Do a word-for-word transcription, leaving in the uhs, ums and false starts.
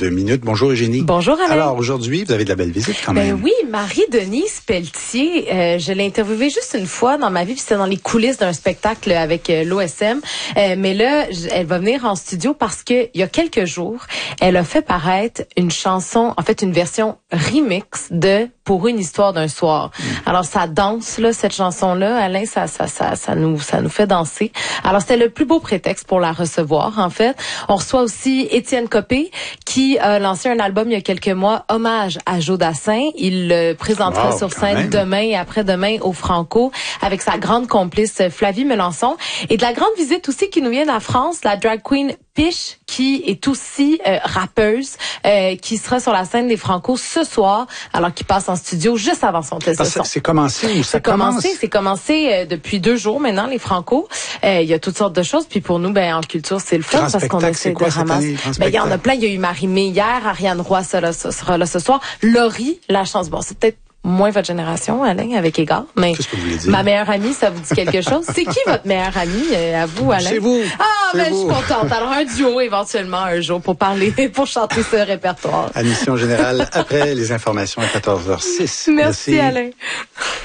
deux minutes. Bonjour Eugénie. Bonjour Alain. Alors aujourd'hui, vous avez de la belle visite quand même. Ben oui, Marie-Denise Pelletier, euh, je l'ai interviewée juste une fois dans ma vie, puis c'était dans les coulisses d'un spectacle avec euh, l'O S M. Euh, mais là, j- elle va venir en studio parce que il y a quelques jours, elle a fait paraître une chanson, en fait une version remix de Pour une histoire d'un soir. Mm. Alors ça danse là cette chanson-là, Alain, ça ça ça ça nous ça nous fait danser. Alors c'était le plus beau prétexte pour la recevoir en fait. On reçoit aussi Étienne Copé qui a lancé un album il y a quelques mois, hommage à Joe Dassin. Il le présentera wow, sur scène demain et après-demain au Franco avec sa grande complice Flavie Melançon. Et de la grande visite aussi qui nous vient de la France, la drag queen Piche, qui est aussi euh, rappeuse, euh, qui sera sur la scène des Franco ce soir, alors qu'il passe en studio juste avant son test de son. C'est commencé ou ça C'est commencé, c'est commencé euh, depuis deux jours maintenant, les Franco. Euh, il y a toutes sortes de choses, puis pour nous, ben en culture, c'est le fun grand parce qu'on essaie de ramasser. Ben il y en a plein. Il y a eu Marie-Mé hier, Ariane Roy sera là, sera là ce soir, Laurie, la chance. Bon, c'est peut-être moins votre génération, Alain, avec Égard, mais qu'est-ce que vous voulez dire? Ma meilleure amie, ça vous dit quelque chose? C'est qui votre meilleure amie, euh, à vous, Alain? C'est vous. Ah, ben, je suis contente. Alors, un duo, éventuellement, un jour, pour parler, pour chanter ce répertoire. Admission générale après les informations à quatorze heures six. Merci, Merci. Alain.